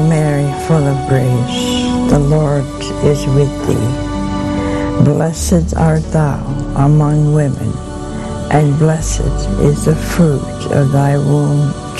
Mary, full of grace, the Lord is with thee. Blessed art thou among women, and blessed is the fruit of thy womb,